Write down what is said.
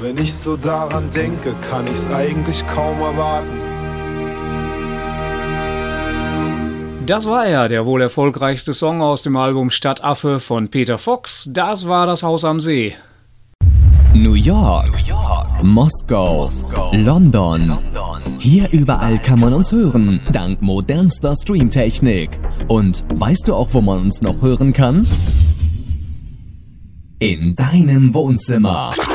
Wenn ich so daran denke, kann ich's eigentlich kaum erwarten. Das war er, der wohl erfolgreichste Song aus dem Album Stadtaffe von Peter Fox. Das war das Haus am See. New York, Moskau, London. Hier überall kann man uns hören, dank modernster Streamtechnik. Und weißt du auch, wo man uns noch hören kann? In deinem Wohnzimmer.